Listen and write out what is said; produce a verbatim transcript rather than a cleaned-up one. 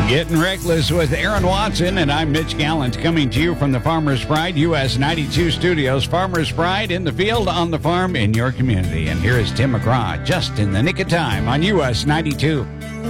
Getting Reckless with Aaron Watson, and I'm Mitch Gallant, coming to you from the Farmer's Pride U S ninety-two studios. Farmer's Pride in the field, on the farm, in your community. And here is Tim McGraw, just in the nick of time on U S ninety-two.